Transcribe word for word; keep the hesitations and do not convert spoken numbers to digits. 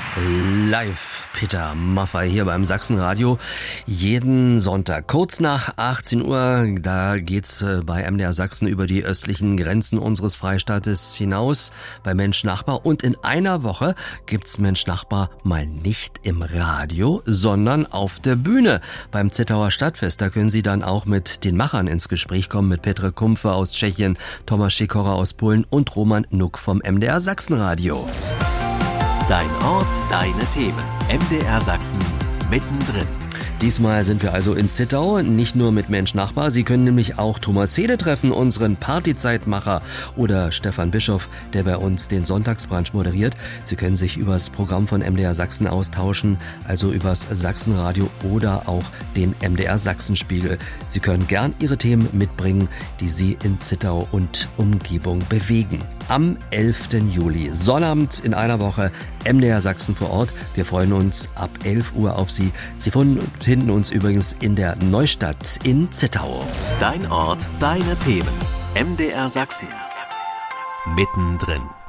Live Peter Maffay hier beim Sachsenradio. Jeden Sonntag kurz nach achtzehn Uhr, da geht's bei M D R Sachsen über die östlichen Grenzen unseres Freistaates hinaus bei Mensch Nachbar. Und in einer Woche gibt's Mensch Nachbar mal nicht im Radio, sondern auf der Bühne beim Zittauer Stadtfest. Da können Sie dann auch mit den Machern ins Gespräch kommen, mit Petr Kumpfe aus Tschechien, Thomas Sikora aus Polen und Roman Nuck vom M D R Sachsenradio. Dein Ort, deine Themen. M D R Sachsen mittendrin. Diesmal sind wir also in Zittau, nicht nur mit Mensch Nachbar. Sie können nämlich auch Thomas Hede treffen, unseren Partyzeitmacher, oder Stefan Bischoff, der bei uns den Sonntagsbrunch moderiert. Sie können sich übers Programm von M D R Sachsen austauschen, also übers Sachsenradio oder auch den M D R Sachsenspiegel. Sie können gern Ihre Themen mitbringen, die Sie in Zittau und Umgebung bewegen. Am elften Juli, Sonnabend in einer Woche, M D R Sachsen vor Ort. Wir freuen uns ab elf Uhr auf Sie. Sie finden uns übrigens in der Neustadt in Zittau. Dein Ort, deine Themen. M D R Sachsen. Mittendrin.